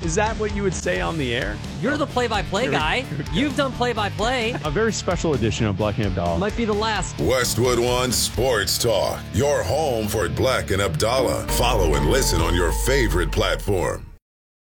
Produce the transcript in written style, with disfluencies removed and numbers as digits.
Is that what you would say on the air? You're the play-by-play guy. You've done play-by-play. A very special edition of Black and Abdallah. Might be the last. Westwood One Sports Talk, your home for Black and Abdallah. Follow and listen on your favorite platform.